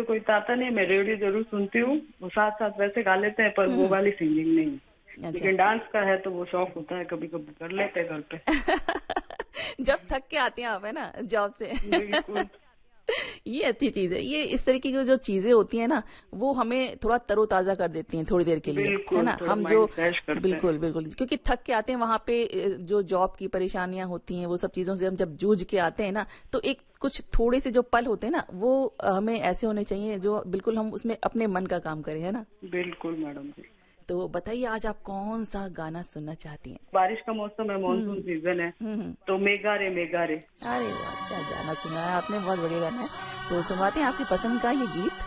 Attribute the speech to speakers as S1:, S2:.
S1: को इतना आता नहीं, मैं रेडियो जरूर सुनती हूँ, वो साथ साथ वैसे गा लेते हैं, पर वो वाली सिंगिंग नहीं।
S2: अच्छा।
S1: लेकिन डांस का है तो वो शौक होता है, कभी कभी कर लेते हैं घर पे।
S2: जब थक के आती हैं आप, है ना, जॉब से।
S1: बिल्कुल।
S2: ये अच्छी चीज है। ये इस तरीके की जो चीजें होती है ना, वो हमें थोड़ा तरोताजा कर देती हैं थोड़ी देर के लिए, है
S1: बिल्कुल,
S2: ना।
S1: थोड़ा
S2: हम जो
S1: माइंड फ्रेश करते हैं।
S2: बिल्कुल बिल्कुल, क्योंकि थक के आते हैं वहां पे, जो जॉब की परेशानियां होती हैं वो सब चीजों से हम जब जूझ के आते हैं ना, तो एक कुछ थोड़े से जो पल होते हैं ना, वो हमें ऐसे होने चाहिए जो बिल्कुल हम उसमें अपने मन का काम करें, है ना।
S1: बिल्कुल मैडम जी।
S2: तो बताइए आज आप कौन सा गाना सुनना चाहती हैं?
S1: बारिश का मौसम है, मानसून सीजन है, तो मेघा रे मेघा रे।
S2: अरे वाह, अच्छा गाना सुना है आपने, बहुत बढ़िया गाना है। तो सुनवाते हैं आपकी पसंद का ये गीत।